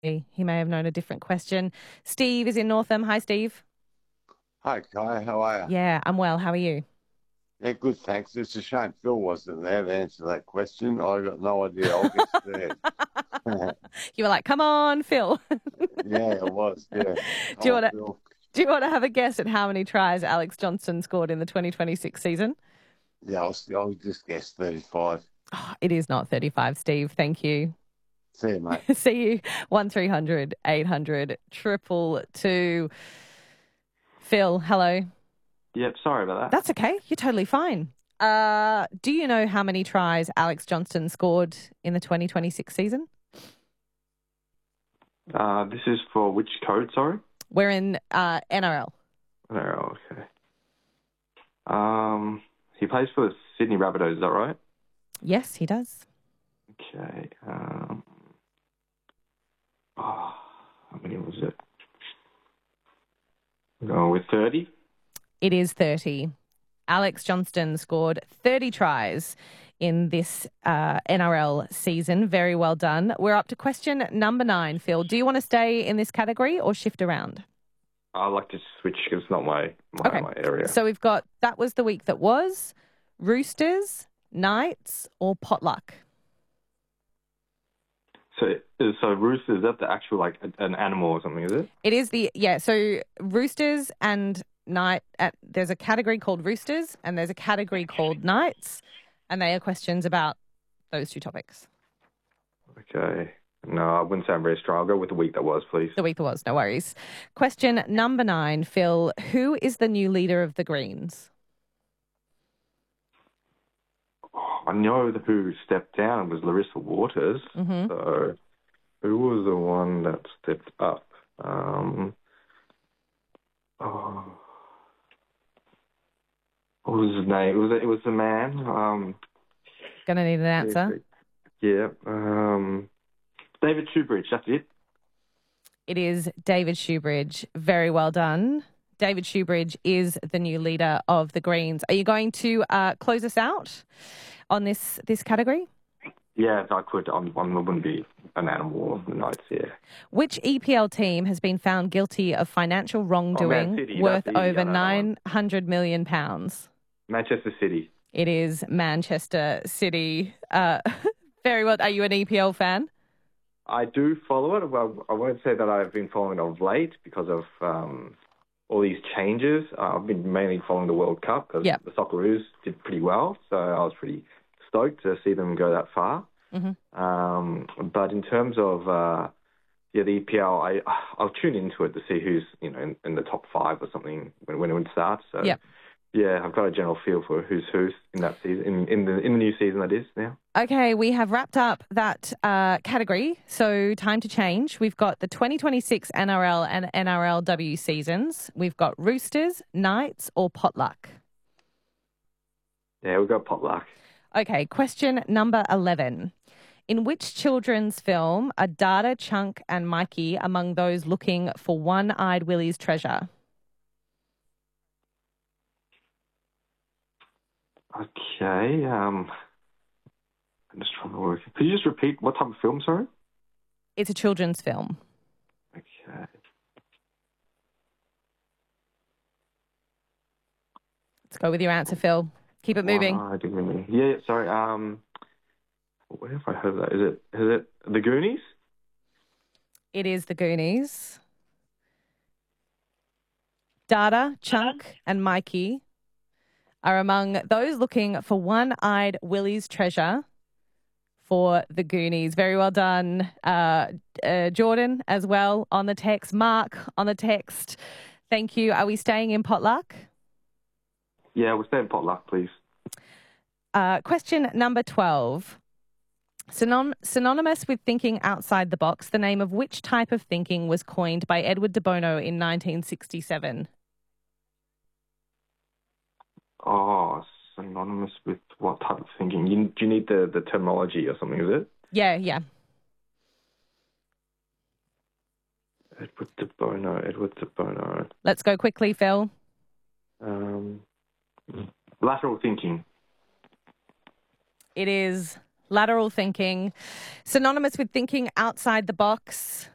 He may have known a different question. Steve is in Northam. Hi, Steve. Hi, Kai. How are you? Yeah, I'm well. How are you? Yeah, good, thanks. It's a shame Phil wasn't there to answer that question. I got no idea. I'll get scared. You were like, come on, Phil. Yeah, it was. Yeah. Do you Oh, want to Phil. do you want to have a guess at how many tries Alex Johnston scored in the 2026 season? Yeah, I'll just guess 35. Oh, it is not 35, Steve. Thank you. See you, mate. See you. 1300 800 222. Phil, hello. Yep, sorry about That's okay. You're totally fine. Do you know how many tries Alex Johnston scored in the 2026 season? that. This is for which code, sorry? We're in NRL. Oh, okay. He plays for the Sydney Rabbitohs, is that right? Yes, he does. Okay. How many was it? I'm going with 30. It is 30. Alex Johnston scored 30 tries in this NRL season. Very well done. We're up to question number 9, Phil. Do you want to stay in this category or shift around? I'd like to switch because it's not my area. So we've got that was the week that was, Roosters, Knights, or Potluck. So rooster, is that the actual, like, an animal or something, is it? It is so Roosters and there's a category called Roosters and there's a category called Knights, and they are questions about those two topics. Okay. No, I wouldn't sound very strong. I'll go with the week that was, please. The week that was, no worries. Question number 9, Phil. Who is the new leader of the Greens? I know who stepped down was Larissa Waters. Mm-hmm. So who was the one that stepped up? What was his name? It was a man. Gonna need an answer. Yeah. David Shoebridge, that's it. It is David Shoebridge. Very well done. David Shoebridge is the new leader of the Greens. Are you going to close us out on this category? Yeah, if I could. I wouldn't be an animal or the Knights, yeah. Which EPL team has been found guilty of financial wrongdoing worth over £900 million? Manchester City. It is Manchester City. Very well. Are you an EPL fan? I do follow it. Well, I won't say that I've been following it of late because of all these changes. I've been mainly following the World Cup because the Socceroos did pretty well, so I was pretty stoked to see them go that far. Mm-hmm. But in terms of the EPL, I'll tune into it to see who's in the top 5 or something when it starts. So yeah, I've got a general feel for who's in that season in the new season that is now. Okay, we have wrapped up that category, so time to change. We've got the 2026 NRL and NRLW seasons. We've got Roosters, Knights, or Potluck. Yeah, we've got Potluck. Okay, question number 11. In which children's film are Dada, Chunk, and Mikey among those looking for One-Eyed Willie's treasure? Okay, I'm just trying to work. Could you just repeat what type of film, sorry? It's a children's film. Okay. Let's go with your answer, Phil. Keep it moving. Yeah, sorry. Where have I heard that? Is it The Goonies? It is The Goonies. Dada, Chunk, and Mikey are among those looking for One-Eyed Willie's treasure for The Goonies. Very well done. Jordan as well on the text. Mark on the text. Thank you. Are we staying in Potluck? Yeah, we'll stay in Potluck, please. Question number 12. Synonymous with thinking outside the box, the name of which type of thinking was coined by Edward de Bono in 1967? Oh, synonymous with what type of thinking? Do you need the terminology or something, is it? Yeah. Edward de Bono. Let's go quickly, Phil. Lateral thinking. It is lateral thinking. Synonymous with thinking outside the box.